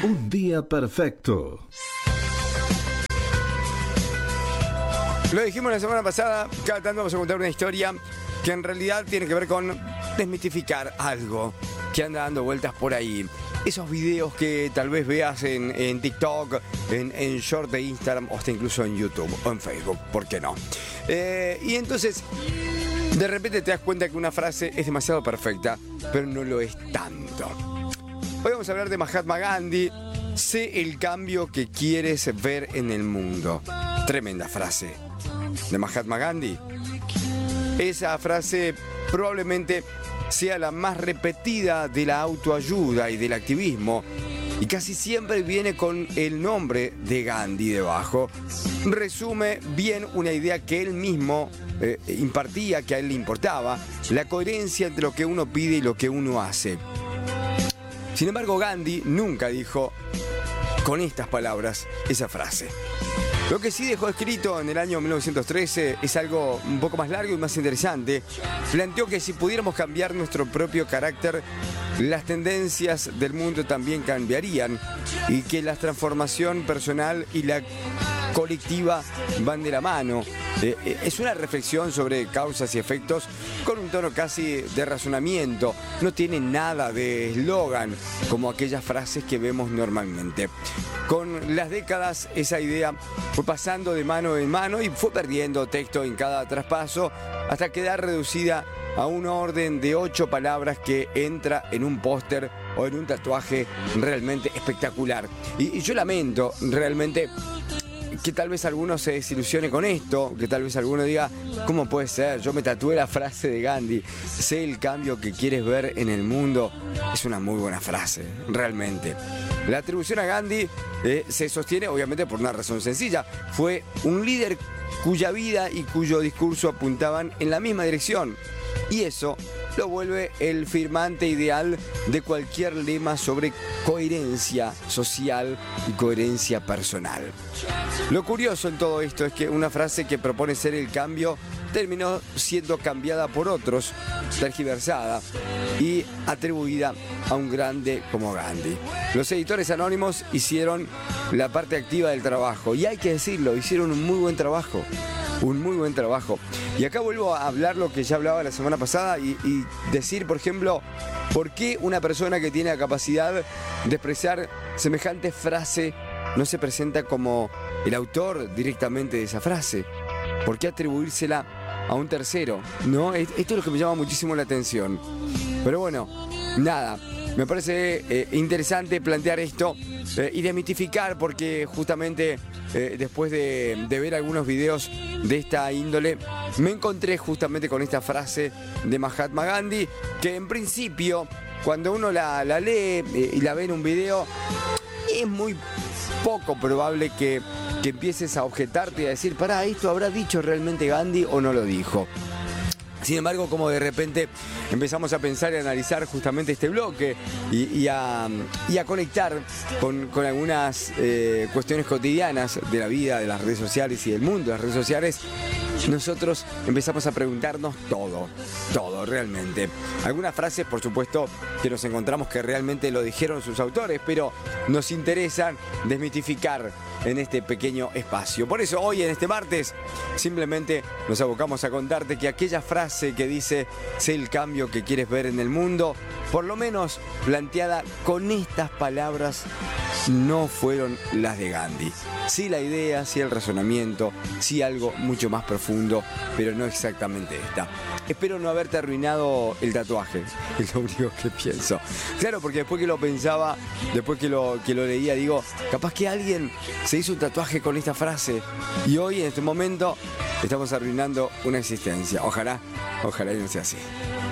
Un día perfecto. Lo dijimos la semana pasada, cada tanto vamos a contar una historia que en realidad tiene que ver con desmitificar algo que anda dando vueltas por ahí. Esos videos que tal vez veas en TikTok, en short de Instagram o hasta incluso en YouTube o en Facebook, ¿por qué no? Y entonces, de repente te das cuenta que una frase es demasiado perfecta, pero no lo es tanto. Hoy vamos a hablar de Mahatma Gandhi. Sé el cambio que quieres ver en el mundo. Tremenda frase de Mahatma Gandhi. Esa frase probablemente sea la más repetida de la autoayuda y del activismo, y casi siempre viene con el nombre de Gandhi debajo. Resume bien una idea que él mismo impartía, que a él le importaba, la coherencia entre lo que uno pide y lo que uno hace. Sin embargo, Gandhi nunca dijo con estas palabras esa frase. Lo que sí dejó escrito en el año 1913 es algo un poco más largo y más interesante. Planteó que si pudiéramos cambiar nuestro propio carácter, las tendencias del mundo también cambiarían, y que la transformación personal y la colectiva van de la mano. Es una reflexión sobre causas y efectos con un tono casi de razonamiento. No tiene nada de eslogan como aquellas frases que vemos normalmente. Con las décadas esa idea fue pasando de mano en mano y fue perdiendo texto en cada traspaso hasta quedar reducida a un orden de 8 palabras que entra en un póster o en un tatuaje realmente espectacular. Y yo lamento realmente que tal vez alguno se desilusione con esto, que tal vez alguno diga, ¿cómo puede ser? Yo me tatué la frase de Gandhi, sé el cambio que quieres ver en el mundo. Es una muy buena frase, realmente. La atribución a Gandhi se sostiene obviamente por una razón sencilla. Fue un líder cuya vida y cuyo discurso apuntaban en la misma dirección. Y eso lo vuelve el firmante ideal de cualquier lema sobre coherencia social y coherencia personal. Lo curioso en todo esto es que una frase que propone ser el cambio terminó siendo cambiada por otros, tergiversada y atribuida a un grande como Gandhi. Los editores anónimos hicieron la parte activa del trabajo, y hay que decirlo, hicieron un muy buen trabajo. Un muy buen trabajo. Y acá vuelvo a hablar lo que ya hablaba la semana pasada y decir, por ejemplo, por qué una persona que tiene la capacidad de expresar semejante frase no se presenta como el autor directamente de esa frase. ¿Por qué atribuírsela a un tercero? ¿No? Esto es lo que me llama muchísimo la atención. Pero bueno, nada. Me parece interesante plantear esto y desmitificar, porque justamente después de ver algunos videos de esta índole, me encontré justamente con esta frase de Mahatma Gandhi, que en principio, cuando uno la lee y la ve en un video, es muy poco probable que empieces a objetarte y a decir, pará, ¿esto habrá dicho realmente Gandhi o no lo dijo? Sin embargo, como de repente empezamos a pensar y a analizar justamente este bloque y a conectar con algunas cuestiones cotidianas de la vida, de las redes sociales y del mundo de las redes sociales, nosotros empezamos a preguntarnos todo realmente. Algunas frases, por supuesto, que nos encontramos que realmente lo dijeron sus autores, pero nos interesan desmitificar en este pequeño espacio. Por eso hoy, en este martes, simplemente nos abocamos a contarte que aquella frase que dice sé el cambio que quieres ver en el mundo, por lo menos planteada con estas palabras, no fueron las de Gandhi. Sí la idea, sí el razonamiento, sí algo mucho más profundo, pero no exactamente esta. Espero no haberte arruinado el tatuaje, es lo único que pienso. Claro, porque después que lo pensaba, después que lo leía, digo, capaz que alguien se hizo un tatuaje con esta frase y hoy, en este momento, estamos arruinando una existencia. Ojalá y no sea así.